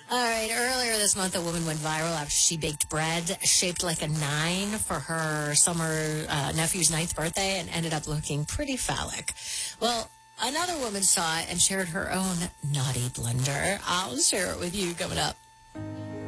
All right, earlier this month, a woman went viral after she baked bread shaped like a 9 for her summer nephew's ninth birthday and ended up looking pretty phallic. Well, another woman saw it and shared her own naughty blunder. I'll share it with you coming up.